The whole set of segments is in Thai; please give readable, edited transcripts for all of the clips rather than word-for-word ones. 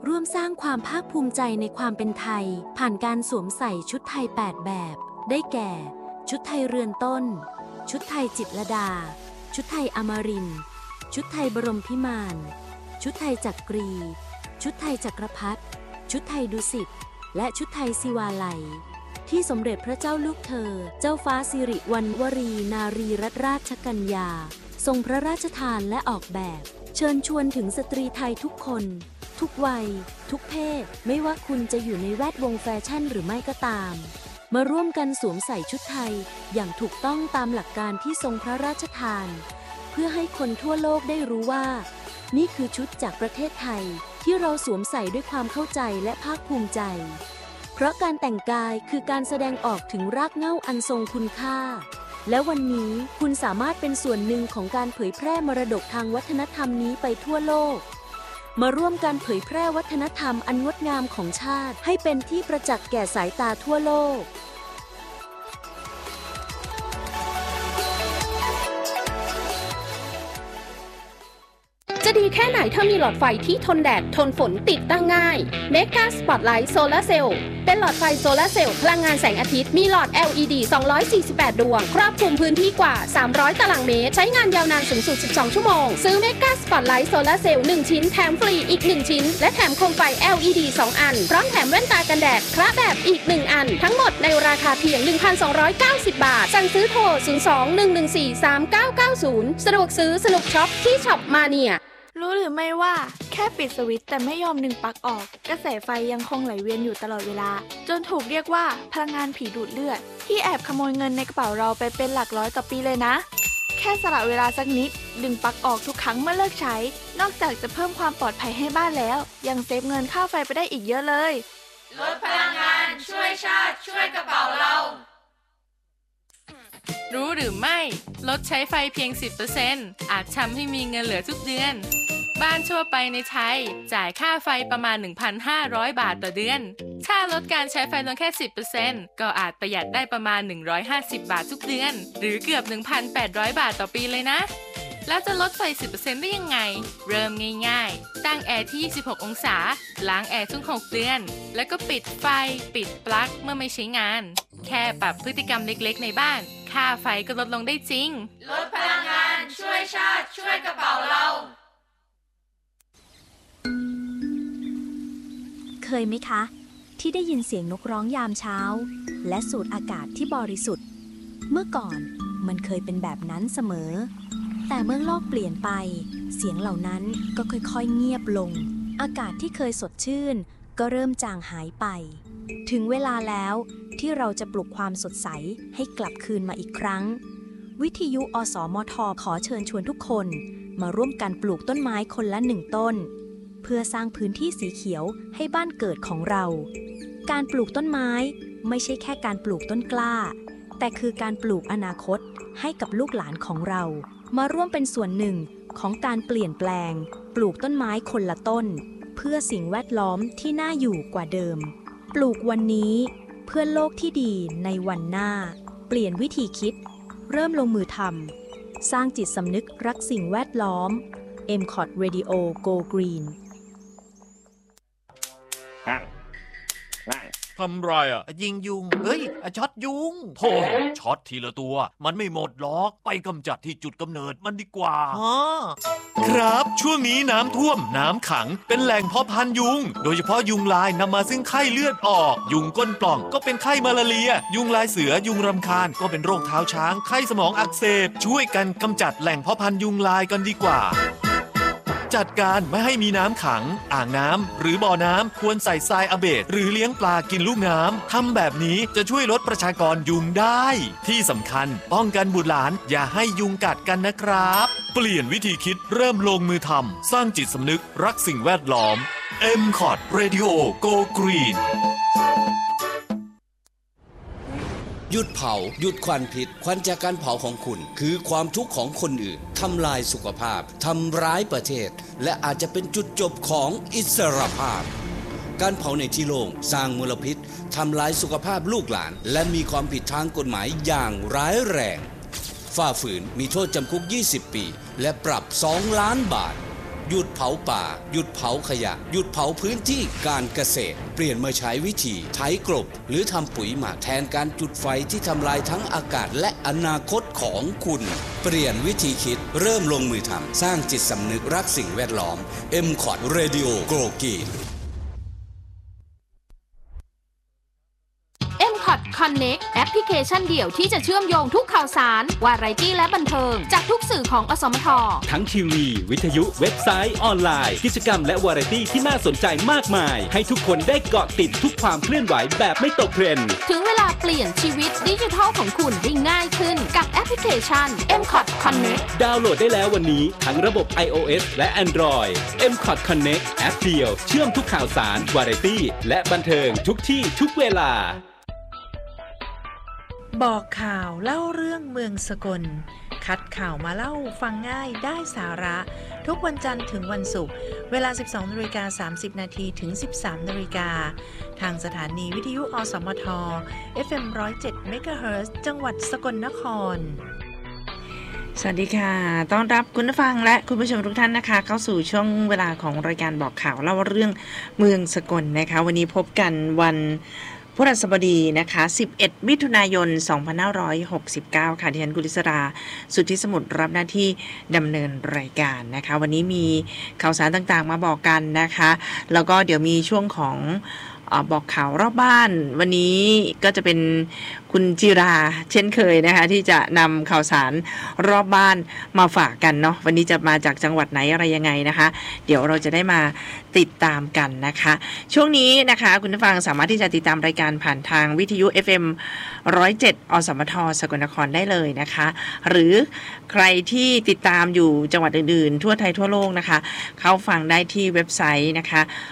ร่วมสร้างความภาคภูมิใจในความเป็นไทยผ่านการสวมใส่ชุดไทย8แบบได้แก่ชุดไทยเรือนต้นชุดไทยจิตรลดาชุดไทยอมรินทร์ชุดไทยบรมพิมานชุดไทยจักรีชุดไทยจักรพรรดิชุดไทยดุสิตและชุดไทยศิวาลัยที่สมเด็จพระเจ้าลูกเธอเจ้าฟ้าสิริวัณวรีนารีรัตนราชกัญญาทรงพระราชทานและออกแบบเชิญชวนถึงสตรีไทยทุกคนทุกวัยทุกเพศไม่ว่าคุณจะอยู่ในแวดวงแฟชั่นหรือไม่ก็ตามมาร่วมกันสวมใส่ชุดไทยอย่างถูกต้องตามหลักการที่ทรงพระราชทานเพื่อให้คนทั่วโลกได้รู้ว่านี่คือชุดจากประเทศไทยที่เราสวมใส่ด้วยความเข้าใจและภาคภูมิใจเพราะการแต่งกายคือการแสดงออกถึงรากเหง้าอันทรงคุณค่าและวันนี้คุณสามารถเป็นส่วนหนึ่งของการเผยแพร่มรดกทางวัฒนธรรมนี้ไปทั่วโลกมาร่วมกันเผยแพร่วัฒนธรรมอันงดงามของชาติให้เป็นที่ประจักษ์แก่สายตาทั่วโลกจะดีแค่ไหนถ้ามีหลอดไฟที่ทนแดดทนฝนติดตั้งง่าย Mega Spotlight Solar Cell เป็นหลอดไฟโซลาร์เซลล์พลังงานแสงอาทิตย์มีหลอด LED 248 ดวงครอบคลุมพื้นที่กว่า300ตารางเมตรใช้งานยาวนานสูงสุด12ชั่วโมงซื้อ Mega Spotlight Solar Cell 1 ชิ้นแถมฟรีอีก1ชิ้นและแถมโคมไฟ LED 2 อันพร้อมแถมแว่นตากันแดดคละแบบอีก1อันทั้งหมดในราคาเพียง 1,290 บาทสั่งซื้อโทร 02-114-3990 สะดวกซื้อสนุกช็อปที่ช็อปมาเนียรู้หรือไม่ว่าแค่ปิดสวิตช์แต่ไม่ยอมดึงปลั๊กออกกระแสไฟยังคงไหลเวียนอยู่ตลอดเวลาจนถูกเรียกว่าพลังงานผีดูดเลือดที่แอบขโมยเงินในกระเป๋าเราไปเป็นหลักร้อยต่อปีเลยนะแค่สละเวลาสักนิดดึงปลั๊กออกทุกครั้งเมื่อเลิกใช้นอกจากจะเพิ่มความปลอดภัยให้บ้านแล้วยังเซฟเงินค่าไฟไปได้อีกเยอะเลยลดพลังงานช่วยชาติช่วยกระเป๋าเรารู้หรือไม่ลดใช้ไฟเพียง 10% อาจทำให้มีเงินเหลือทุกเดือนบ้านทั่วไปในไทยจ่ายค่าไฟประมาณ 1,500 บาทต่อเดือนถ้าลดการใช้ไฟลงแค่ 10% ก็อาจประหยัดได้ประมาณ150 บาททุกเดือนหรือเกือบ 1,800 บาทต่อปีเลยนะแล้วจะลดไฟ 10% ได้ยังไงเริ่มง่ายๆตั้งแอร์ที่26องศาล้างแอร์ทุก6เดือนแล้วก็ปิดไฟปิดปลั๊กเมื่อไม่ใช้งานแค่ปรับพฤติกรรมเล็กๆในบ้านค่าไฟก็ลดลงได้จริงลดพลังงานช่วยชาติช่วยกระเป๋าเราเคยไหมคะที่ได้ยินเสียงนกร้องยามเช้าและสูดอากาศที่บริสุทธิ์เมื่อก่อนมันเคยเป็นแบบนั้นเสมอแต่เมื่อโลกเปลี่ยนไปเสียงเหล่านั้นก็ค่อยๆเงียบลงอากาศที่เคยสดชื่นก็เริ่มจางหายไปถึงเวลาแล้วที่เราจะปลุกความสดใสให้กลับคืนมาอีกครั้งวิทยุอสมท.ขอเชิญชวนทุกคนมาร่วมกันปลูกต้นไม้คนละ1ต้นเพื่อสร้างพื้นที่สีเขียวให้บ้านเกิดของเราการปลูกต้นไม้ไม่ใช่แค่การปลูกต้นกล้าแต่คือการปลูกอนาคตให้กับลูกหลานของเรามาร่วมเป็นส่วนหนึ่งของการเปลี่ยนแปลงปลูกต้นไม้คนละต้นเพื่อสิ่งแวดล้อมที่น่าอยู่กว่าเดิมปลูกวันนี้เพื่อโลกที่ดีในวันหน้าเปลี่ยนวิธีคิดเริ่มลงมือทำสร้างจิตสำนึกรักสิ่งแวดล้อม MCOT Radio Go Green ทำไรอ่ะยิงยุงช็อตยุงโธ่ช็อตทีละตัวมันไม่หมดหรอกไปกำจัดที่จุดกำเนิดมันดีกว่าครับช่วงนี้น้ำท่วมน้ำขังเป็นแหล่งเพาะพันธุ์ยุงโดยเฉพาะยุงลายนำมาซึ่งไข้เลือดออกยุงก้นปล่องก็เป็นไข้มาลาเรียยุงลายเสือยุงรำคาญก็เป็นโรคเท้าช้างไข้สมองอักเสบช่วยกันกำจัดแหล่งเพาะพันธุ์ยุงลายกันดีกว่าจัดการไม่ให้มีน้ำขังอ่างน้ำหรือบ่อน้ำควรใส่ทรายอะเบดหรือเลี้ยงปลากินลูกน้ำทำแบบนี้จะช่วยลดประชากรยุงได้ที่สำคัญป้องกันบุตรหลานอย่าให้ยุงกัดกันนะครับเปลี่ยนวิธีคิดเริ่มลงมือทำสร้างจิตสำนึกรักสิ่งแวดล้อม MCOT Radio Go Green หยุดเผาหยุดควันพิษควันจากการเผาของคุณคือความทุกข์ของคนอื่นทำลายสุขภาพทำร้ายประเทศและอาจจะเป็นจุดจบของอิสรภาพการเผาในที่โล่งสร้างมลพิษทำลายสุขภาพลูกหลานและมีความผิดทางกฎหมายอย่างร้ายแรงฝ่าฝืนมีโทษจำคุก20 ปีและปรับ2 ล้านบาทหยุดเผาป่าหยุดเผาขยะหยุดเผาพื้นที่การเกษตรเปลี่ยนมาใช้วิธีไถกลบหรือทำปุ๋ยหมักแทนการจุดไฟที่ทำลายทั้งอากาศและอนาคตของคุณเปลี่ยนวิธีคิดเริ่มลงมือทำสร้างจิตสำนึกรักสิ่งแวดล้อม MCOT Radio Go Green MCOT Connect แอปพลิเคชันเดี่ยวที่จะเชื่อมโยงทุกข่าวสารวาไรตี้และบันเทิงจากทุกสื่อของอสมททั้งทีวีวิทยุเว็บไซต์ออนไลน์กิจกรรมและวาไรตี้ที่น่าสนใจมากมายให้ทุกคนได้เกาะติดทุกความเคลื่อนไหวแบบไม่ตกเทรนด์ถึงเวลาเปลี่ยนชีวิตดิจิทัลของคุณได้ง่ายขึ้นกับแอปพลิเคชัน MCOT Connect ดาวน์โหลดได้แล้ววันนี้ทั้งระบบ iOS และ Android MCOT Connect แอปเดียวเชื่อมทุกข่าวสารวาไรตี้และบันเทิงทุกที่ทุกเวลาบอกข่าวเล่าเรื่องเมืองสกลคัดข่าวมาเล่าฟังง่ายได้สาระทุกวันจันทร์ถึงวันศุกร์เวลา 12:30 น.ถึง 13:00 น.ทางสถานีวิทยุอสมท FM 107 MHz จังหวัดสกลนครสวัสดีค่ะต้อนรับคุณผู้ฟังและคุณผู้ชมทุกท่านนะคะเข้าสู่ช่วงเวลาของรายการบอกข่าวเล่าเรื่องเมืองสกลนะคะวันนี้พบกันวันพฤหัสบดีนะคะ11มิถุนายน2569ค่ะดิฉันกุลิศราสุทธิสมุทรรับหน้าที่ดำเนินรายการนะคะวันนี้มีข่าวสารต่างๆมาบอกกันนะคะแล้วก็เดี๋ยวมีช่วงของบอกข่าวรอบบ้านวันนี้ก็จะเป็นคุณจิราเช่นเคยนะคะที่จะนำข่าวสารรอบบ้านมาฝากกันเนาะวันนี้จะมาจากจังหวัดไหนอะไรยังไงนะคะเดี๋ยวเราจะได้มาติดตามกันนะคะช่วงนี้นะคะคุณผู้ฟังสามารถที่จะติดตามรายการผ่านทางวิทยุ FM 107 อสมท สกลนครได้เลยนะคะหรือใครที่ติดตามอยู่จังหวัดอื่นๆทั่วไทยทั่วโลกนะคะเข้าฟังได้ที่เว็บไซต์นะคะ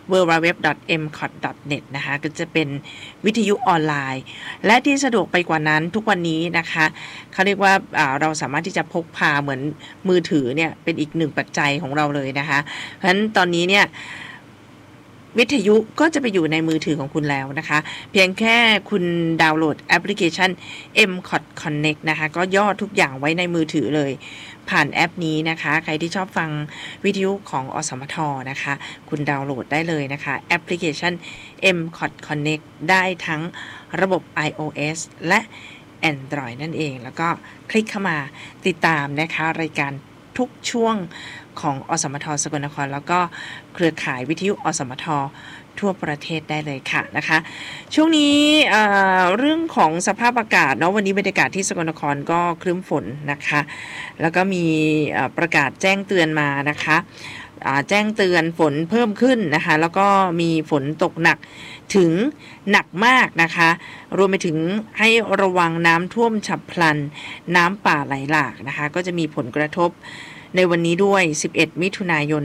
www.mcot.net นะคะก็จะเป็นวิทยุออนไลน์และที่สะดวกไปกว่านั้นทุกวันนี้นะคะเขาเรียกว่าเราสามารถที่จะพกพาเหมือนมือถือเนี่ยเป็นอีกหนึ่งปัจจัยของเราเลยนะคะเพราะฉะนั้นตอนนี้เนี่ยวิทยุก็จะไปอยู่ในมือถือของคุณแล้วนะคะเพียงแค่คุณดาวน์โหลดแอปพลิเคชัน MCOT Connect นะคะก็ย่อทุกอย่างไว้ในมือถือเลยผ่านแอปนี้นะคะใครที่ชอบฟังวิทยุของอสมทนะคะคุณดาวน์โหลดได้เลยนะคะแอปพลิเคชัน MCOT Connect ได้ทั้งระบบ iOS และ Android นั่นเองแล้วก็คลิกเข้ามาติดตามนะคะรายการทุกช่วงของอสมทสกลนครแล้วก็เครือข่ายวิทยุอสมททั่วประเทศได้เลยค่ะนะคะช่วงนี้เรื่องของสภาพอากาศเนาะวันนี้บรรยากาศที่สกลนครก็ครึ้มฝนนะคะแล้วก็มีประกาศแจ้งเตือนมานะคะแจ้งเตือนฝนเพิ่มขึ้นนะคะแล้วก็มีฝนตกหนักถึงหนักมากนะคะรวมไปถึงให้ระวังน้ำท่วมฉับพลันน้ำป่าไหลหลากนะคะก็จะมีผลกระทบในวันนี้ด้วย11มิถุนายน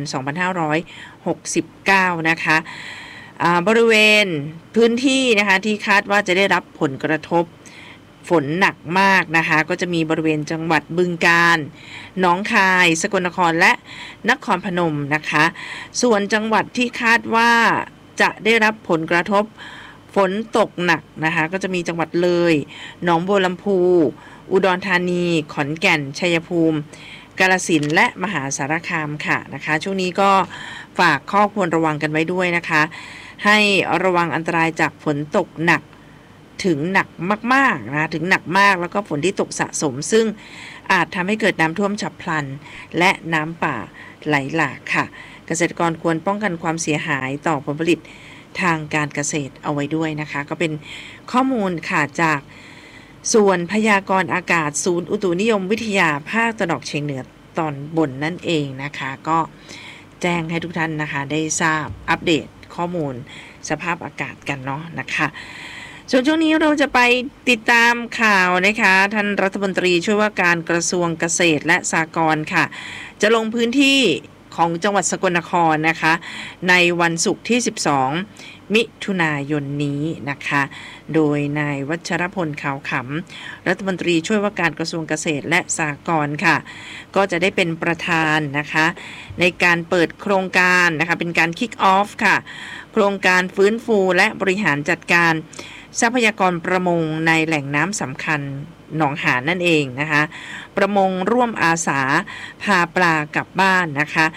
2569นะคะบริเวณพื้นที่นะคะที่คาดว่าจะได้รับผลกระทบฝนหนักมากนะคะก็จะมีบริเวณจังหวัดบึงกาฬหนองคายสกลนครและนครพนมนะคะส่วนจังหวัดที่คาดว่าจะได้รับผลกระทบฝนตกหนักนะคะก็จะมีจังหวัดเลยหนองบัวลำพูอุดรธานีขอนแก่นชัยภูมิกาฬสินธุ์และมหาสารคามค่ะนะคะช่วงนี้ก็ฝากข้อควรระวังกันไว้ด้วยนะคะให้ระวังอันตรายจากฝนตกหนักถึงหนักมากๆนะถึงหนักมากแล้วก็ฝนที่ตกสะสมซึ่งอาจทำให้เกิดน้ำท่วมฉับพลันและน้ำป่าไหลหลากค่ะเกษตรกรควรป้องกันความเสียหายต่อผลผลิตทางการเกษตรเอาไว้ด้วยนะคะก็เป็นข้อมูลค่ะจากส่วนพยากรณ์อากาศศูนย์อุตุนิยมวิทยาภาคตะวันออกเฉียงเหนือตอนบนนั่นเองนะคะก็แจ้งให้ทุกท่านนะคะได้ทราบอัปเดตข้อมูลสภาพอากาศกันเนาะนะคะส่วนช่วงนี้เราจะไปติดตามข่าวนะคะท่านรัฐมนตรีช่วยว่าการกระทรวงเกษตรและสหกรณ์ค่ะจะลงพื้นที่ของจังหวัดสกลนครนะคะในวันศุกร์ที่12มิถุนายนนี้นะคะโดยนายวัชรพลขาวขำรัฐมนตรีช่วยว่าการกระทรวงเกษตรและสหกรณ์ค่ะก็จะได้เป็นประธานนะคะในการเปิดโครงการนะคะเป็นการคิกออฟค่ะโครงการฟื้นฟูและบริหารจัดการทรัพยากรประมงในแหล่งน้ำสำคัญหนองหานนั่นเองนะคะประมงร่วมอาสาพาปลากลับบ้านนะคะ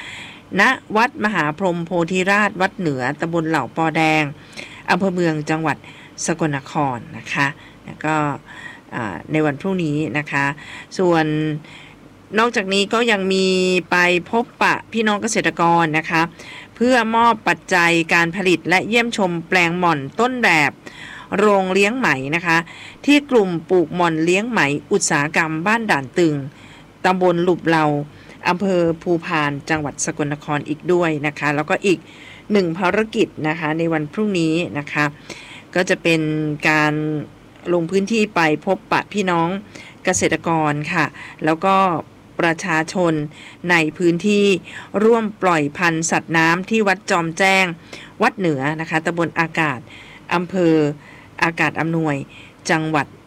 ณวัดมหาพรหมโพธิราชวัดเหนือตำบลเหล่าปอแดงอำเภอเมืองจังหวัดสกลนครนะคะแล้วก็ในวันพรุ่งนี้นะคะส่วนนอกจากนี้ก็ยังมีไปพบปะพี่น้องเกษตรกรนะคะเพื่อมอบปัจจัยการผลิตและเยี่ยมชมแปลงหม่อนต้นแบบโรงเลี้ยงไหมนะคะที่กลุ่มปลูกหม่อนเลี้ยงไหมอุตสาหกรรมบ้านด่านตึงตำบลหลุบเหลาอำเภอภูพานจังหวัดสกลนครอีกด้วยนะคะแล้วก็อีก1ภารกิจนะคะในวันพรุ่งนี้นะคะก็จะเป็นการลงพื้นที่ไปพบปะพี่น้องเกษตรกรค่ะแล้วก็ประชาชนในพื้นที่ร่วมปล่อยพันธุ์สัตว์น้ำที่วัดจอมแจ้งวัดเหนือนะคะตำบลอากาศอำเภออากาศอำนวยจังหวัด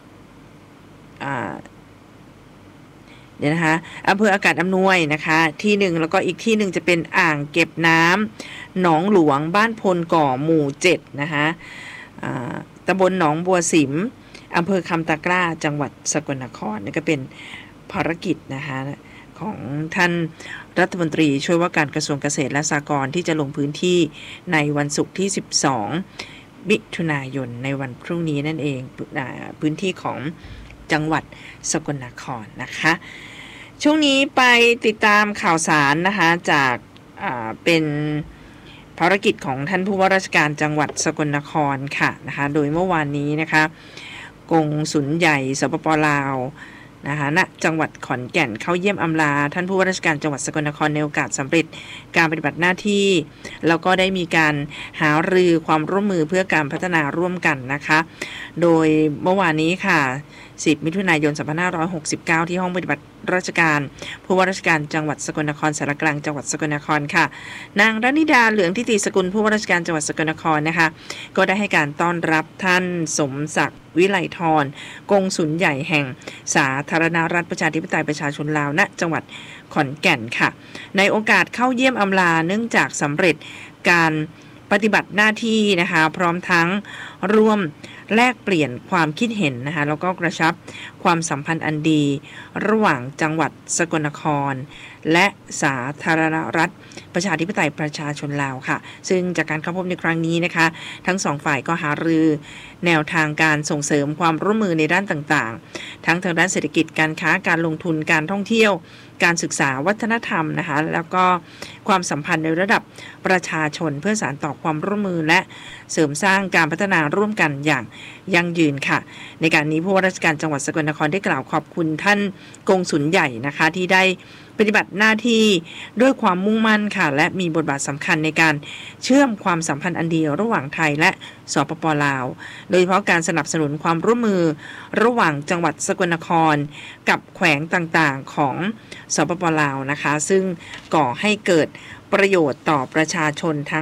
นะคะอำเภออากาศอำนวยนะคะที่หนึ่งแล้วก็อีกที่หนึ่งจะเป็นอ่างเก็บน้ำหนองหลวงบ้านพลก่อหมู่7นะคะตำบลหนองบัวสิมอำเภอคำตะกร้าจังหวัดสกลนครนี่ก็เป็นภารกิจนะคะของท่านรัฐมนตรีช่วยว่าการกระทรวงเกษตรและสหกรณ์ที่จะลงพื้นที่ในวันศุกร์ที่12มิถุนายนในวันพรุ่งนี้นั่นเองพื้นที่ของจังหวัดสกลนครนะคะช่วงนี้ไปติดตามข่าวสารนะคะจากเป็นภารกิจของท่านผู้ว่าราชการจังหวัดสกลนครค่ะนะคะโดยเมื่อวานนี้นะคะกงสุลใหญ่สปป.ลาวนะคะณจังหวัดขอนแก่นเข้าเยี่ยมอำลาท่านผู้ว่าราชการจังหวัดสกลนครในโอกาสสำเร็จการปฏิบัติหน้าที่แล้วก็ได้มีการหารือความร่วมมือเพื่อการพัฒนาร่วมกันนะคะโดยเมื่อวานนี้ค่ะ10มิถุนายน2569ที่ห้องปฏิบัติราชการผู้ว่าราชการจังหวัดสกลนครสารกลางจังหวัดสกลนครค่ะนางรณิดาเหลืองทิติสกุลผู้ว่าราชการจังหวัดสกลนครนะคะก็ได้ให้การต้อนรับท่านสมศักดิ์วิไลธรกงสุลใหญ่แห่งสาธารณรัฐประชาธิปไตยประชาชนลาวณจังหวัดขอนแก่นค่ะในโอกาสเข้าเยี่ยมอำลาเนื่องจากสำเร็จการปฏิบัติหน้าที่นะคะพร้อมทั้งร่วมแลกเปลี่ยนความคิดเห็นนะคะแล้วก็กระชับความสัมพันธ์อันดีระหว่างจังหวัดสกลนครและสาธารณรัฐประชาธิปไตยประชาชนลาวค่ะซึ่งจากการเข้าพบในครั้งนี้นะคะทั้งสองฝ่ายก็หารือแนวทางการส่งเสริมความร่วมมือในด้านต่างๆทั้งทางด้านเศรษฐกิจการค้าการลงทุนการท่องเที่ยวการศึกษาวัฒนธรรมนะคะแล้วก็ความสัมพันธ์ในระดับประชาชนเพื่อสานต่อความร่วมมือและเสริมสร้างการพัฒนาร่วมกันอย่างยั่งยืนค่ะในการนี้ผู้ว่าราชการจังหวัดสกลนครได้กล่าวขอบคุณท่านกงสุลใหญ่นะคะที่ได้ปฏิบัติหน้าที่ด้วยความมุ่งมั่นค่ะและมีบทบาทสำคัญในการเชื่อมความสัมพันธ์อันดีระหว่างไทยและสปป.ลาวโดยเฉพาะการสนับสนุนความร่วมมือระหว่างจังหวัดสกลนครกับแขวงต่างๆของสปป.ลาวนะคะซึ่งก่อให้เกิดประโยชน์ต่อประชาชนทั้ง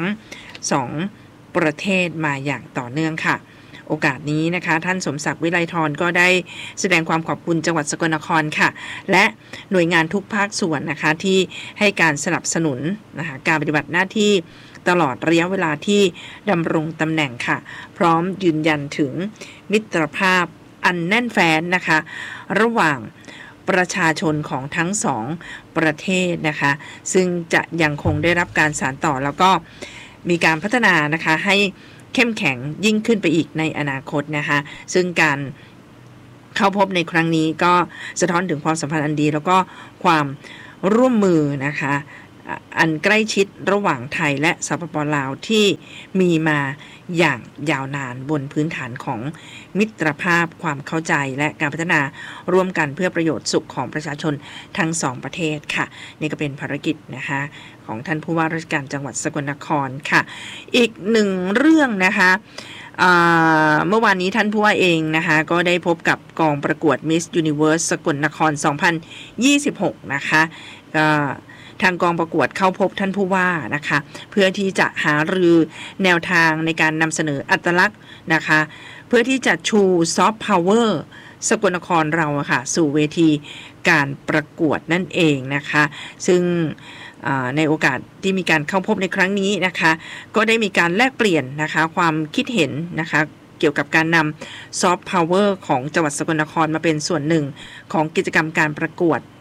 2ประเทศมาอย่างต่อเนื่องค่ะโอกาสนี้นะคะท่านสมศักดิ์วิไลธรก็ได้แสดงความขอบคุณจังหวัดสกลนครค่ะและหน่วยงานทุกภาคส่วนนะคะที่ให้การสนับสนุนนะคะการปฏิบัติหน้าที่ตลอดระยะเวลาที่ดำรงตำแหน่งค่ะพร้อมยืนยันถึงมิตรภาพอันแน่นแฟ้นนะคะระหว่างประชาชนของทั้งสองประเทศนะคะซึ่งจะยังคงได้รับการสานต่อแล้วก็มีการพัฒนานะคะให้เข้มแข็งยิ่งขึ้นไปอีกในอนาคตนะคะซึ่งการเข้าพบในครั้งนี้ก็สะท้อนถึงความสัมพันธ์อันดีแล้วก็ความร่วมมือนะคะอันใกล้ชิดระหว่างไทยและสปป.ลาวที่มีมาอย่างยาวนานบนพื้นฐานของมิตรภาพความเข้าใจและการพัฒนาร่วมกันเพื่อประโยชน์สุขของประชาชนทั้งสองประเทศค่ะนี่ก็เป็นภารกิจนะคะของท่านผู้ว่าราชการจังหวัดสกลนครค่ะอีกหนึ่งเรื่องนะคะเมื่อวานนี้ท่านผู้ว่าเองนะคะก็ได้พบกับกองประกวด Miss Universe สกลนคร 2026 นะคะก็ทางกองประกวดเข้าพบท่านผู้ว่านะคะเพื่อที่จะหารือแนวทางในการนำเสนออัตลักษณ์นะคะเพื่อที่จะชูซอฟต์พาวเวอร์สกลนครเราค่ะสู่เวทีการประกวดนั่นเองนะคะซึ่งในโอกาสที่มีการเข้าพบในครั้งนี้นะคะก็ได้มีการแลกเปลี่ยนนะคะความคิดเห็นนะคะเกี่ยวกับการนำซอฟต์พาวเวอร์ของจังหวัดสกลนครมาเป็นส่วนหนึ่งของกิจกรรมการประกวด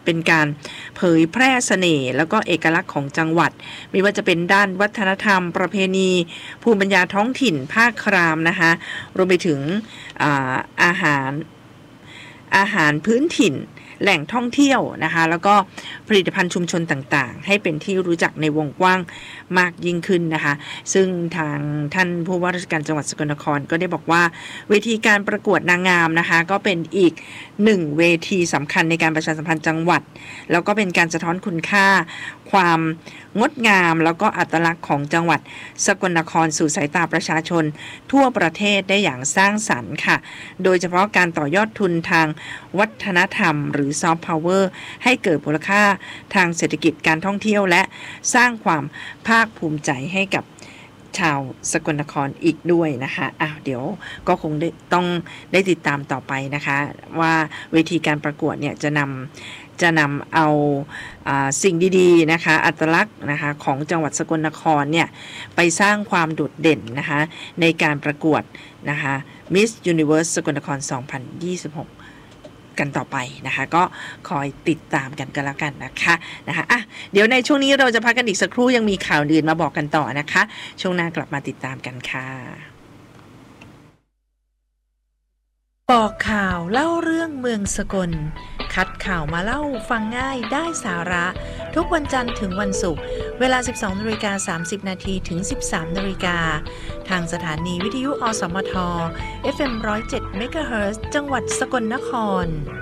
เป็นการเผยแพร่เสน่ห์แล้วก็เอกลักษณ์ของจังหวัดไม่ว่าจะเป็นด้านวัฒนธรรมประเพณีภูมิปัญญาท้องถิ่นภาคครามนะคะรวมไปถึงอาหารพื้นถิ่นแหล่งท่องเที่ยวนะคะแล้วก็ผลิตภัณฑ์ชุมชนต่างๆให้เป็นที่รู้จักในวงกว้างมากยิ่งขึ้นนะคะซึ่งทางท่านผู้ว่าราชการจังหวัดสกลนครก็ได้บอกว่าเวทีการประกวดนางงามนะคะก็เป็นอีกหนึ่งเวทีสำคัญในการประชาสัมพันธ์จังหวัดแล้วก็เป็นการสะท้อนคุณค่าความงดงามแล้วก็อัตลักษณ์ของจังหวัดสกลนครสู่สายตาประชาชนทั่วประเทศได้อย่างสร้างสรรค์ค่ะโดยเฉพาะการต่อยอดทุนทางวัฒนธรรมหรือซอฟต์พาวเวอร์ให้เกิดมูลค่าทางเศรษฐกิจการท่องเที่ยวและสร้างความภาคภูมิใจให้กับชาวสกลนครอีกด้วยนะคะเดี๋ยวก็คงต้องได้ติดตามต่อไปนะคะว่าเวทีการประกวดเนี่ยจะนำเอาสิ่งดีๆนะคะอัตลักษณ์นะคะของจังหวัดสกลนครเนี่ยไปสร้างความโดดเด่นนะคะในการประกวดนะคะ Miss Universe สกลนคร 2026 กันต่อไปนะคะก็คอยติดตามกันก็แล้วกันนะคะเดี๋ยวในช่วงนี้เราจะพักกันอีกสักครู่ยังมีข่าวอื่นมาบอกกันต่อนะคะช่วงหน้ากลับมาติดตามกันค่ะบอกข่าวเล่าเรื่องเมืองสกลคัดข่าวมาเล่าฟังง่ายได้สาระทุกวันจันทร์ถึงวันศุกร์เวลา 12:30 นถึง 13:00 นทางสถานีวิทยุอสมท FM 107 เมกะเฮิรตซ์จังหวัดสกลนคร